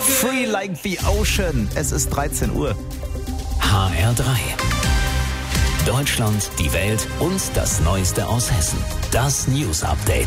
Free like the ocean. Es ist 13 Uhr. HR3. Deutschland, die Welt und das Neueste aus Hessen. Das News Update.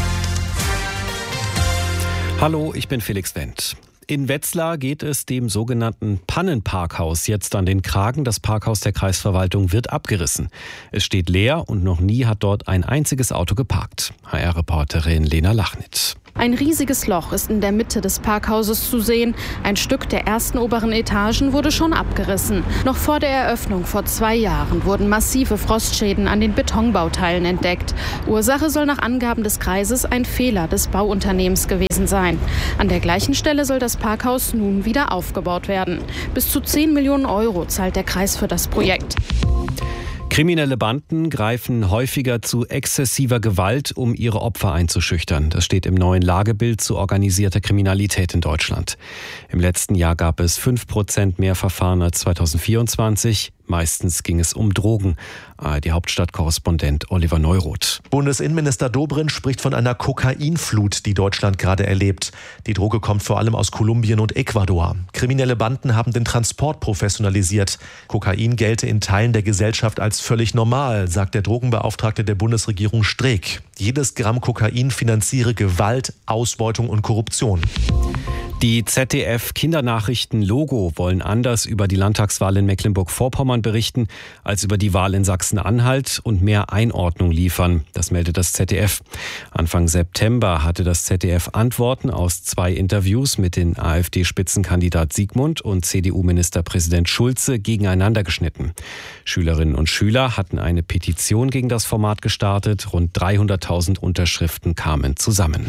Hallo, ich bin Felix Wendt. In Wetzlar geht es dem sogenannten Pannenparkhaus jetzt an den Kragen. Das Parkhaus der Kreisverwaltung wird abgerissen. Es steht leer und noch nie hat dort ein einziges Auto geparkt. HR-Reporterin Lena Lachnitz. Ein riesiges Loch ist in der Mitte des Parkhauses zu sehen. Ein Stück der ersten oberen Etagen wurde schon abgerissen. Noch vor der Eröffnung vor 2 Jahren wurden massive Frostschäden an den Betonbauteilen entdeckt. Ursache soll nach Angaben des Kreises ein Fehler des Bauunternehmens gewesen sein. An der gleichen Stelle soll das Parkhaus nun wieder aufgebaut werden. Bis zu 10 Millionen Euro zahlt der Kreis für das Projekt. Kriminelle Banden greifen häufiger zu exzessiver Gewalt, um ihre Opfer einzuschüchtern. Das steht im neuen Lagebild zu organisierter Kriminalität in Deutschland. Im letzten Jahr gab es 5% mehr Verfahren als 2024. Meistens ging es um Drogen. ARD-Hauptstadtkorrespondent Oliver Neuroth. Bundesinnenminister Dobrindt spricht von einer Kokainflut, die Deutschland gerade erlebt. Die Droge kommt vor allem aus Kolumbien und Ecuador. Kriminelle Banden haben den Transport professionalisiert. Kokain gelte in Teilen der Gesellschaft als völlig normal, sagt der Drogenbeauftragte der Bundesregierung Streeck. Jedes Gramm Kokain finanziere Gewalt, Ausbeutung und Korruption. Die ZDF-Kindernachrichten-Logo wollen anders über die Landtagswahl in Mecklenburg-Vorpommern berichten als über die Wahl in Sachsen-Anhalt und mehr Einordnung liefern. Das meldet das ZDF. Anfang September hatte das ZDF Antworten aus 2 Interviews mit den AfD-Spitzenkandidat Siegmund und CDU-Ministerpräsident Schulze gegeneinander geschnitten. Schülerinnen und Schüler hatten eine Petition gegen das Format gestartet. Rund 300.000 Unterschriften kamen zusammen.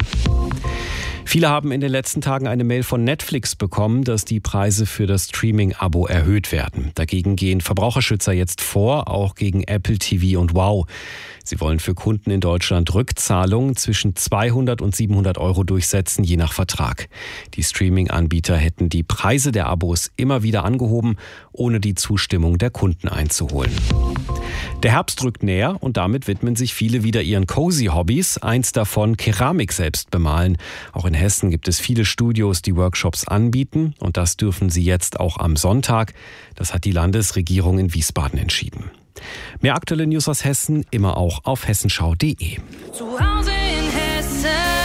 Viele haben in den letzten Tagen eine Mail von Netflix bekommen, dass die Preise für das Streaming-Abo erhöht werden. Dagegen gehen Verbraucherschützer jetzt vor, auch gegen Apple TV und Wow. Sie wollen für Kunden in Deutschland Rückzahlungen zwischen 200 und 700 Euro durchsetzen, je nach Vertrag. Die Streaming-Anbieter hätten die Preise der Abos immer wieder angehoben, ohne die Zustimmung der Kunden einzuholen. Der Herbst rückt näher und damit widmen sich viele wieder ihren Cozy-Hobbys. Eins davon Keramik selbst bemalen. Auch in Hessen gibt es viele Studios, die Workshops anbieten. Und das dürfen sie jetzt auch am Sonntag. Das hat die Landesregierung in Wiesbaden entschieden. Mehr aktuelle News aus Hessen immer auch auf hessenschau.de. Zu Hause in Hessen.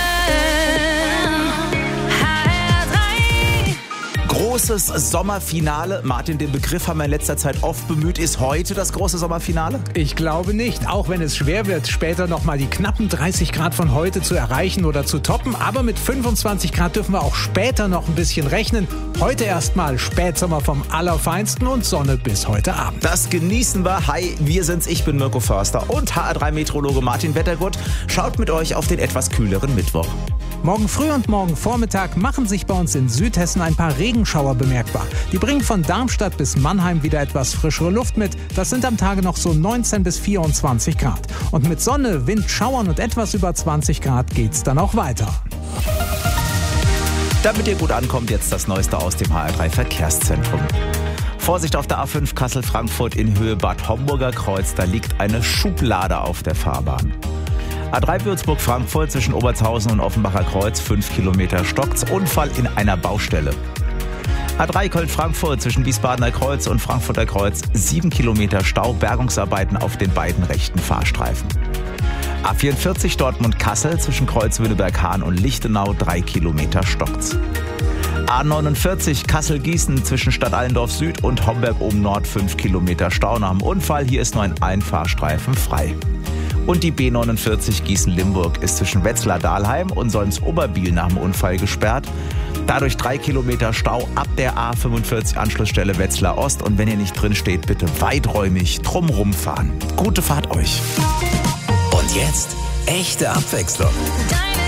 Großes Sommerfinale. Martin, den Begriff haben wir in letzter Zeit oft bemüht. Ist heute das große Sommerfinale? Ich glaube nicht, auch wenn es schwer wird, später nochmal die knappen 30 Grad von heute zu erreichen oder zu toppen. Aber mit 25 Grad dürfen wir auch später noch ein bisschen rechnen. Heute erstmal Spätsommer vom Allerfeinsten und Sonne bis heute Abend. Das genießen wir. Hi, wir sind's. Ich bin Mirko Förster und HR3-Meteorologe Martin Wettergut schaut mit euch auf den etwas kühleren Mittwoch. Morgen früh und morgen Vormittag machen sich bei uns in Südhessen ein paar Regenschauer bemerkbar. Die bringen von Darmstadt bis Mannheim wieder etwas frischere Luft mit. Das sind am Tage noch so 19 bis 24 Grad. Und mit Sonne, Wind, Schauern und etwas über 20 Grad geht's dann auch weiter. Damit ihr gut ankommt, jetzt das Neueste aus dem HR3-Verkehrszentrum. Vorsicht auf der A5 Kassel-Frankfurt in Höhe Bad Homburger Kreuz. Da liegt eine Schublade auf der Fahrbahn. A3 Würzburg-Frankfurt zwischen Obertshausen und Offenbacher Kreuz, 5 Kilometer stockt's. Unfall in einer Baustelle. A3 Köln-Frankfurt zwischen Wiesbadener Kreuz und Frankfurter Kreuz, 7 Kilometer Stau, Bergungsarbeiten auf den beiden rechten Fahrstreifen. A44 Dortmund-Kassel zwischen Kreuz-Wünnenberg-Hahn und Lichtenau, 3 Kilometer stockt's. A49 Kassel-Gießen zwischen Stadt Allendorf Süd und Homberg oben Nord, 5 Kilometer Stau nach dem Unfall. Hier ist nur ein Fahrstreifen frei. Und die B49 Gießen-Limburg ist zwischen Wetzlar-Dahlheim und Solms-Oberbiel nach dem Unfall gesperrt. Dadurch 3 Kilometer Stau ab der A45 Anschlussstelle Wetzlar Ost. Und wenn ihr nicht drin steht, bitte weiträumig drumrum fahren. Gute Fahrt euch. Und jetzt echte Abwechslung.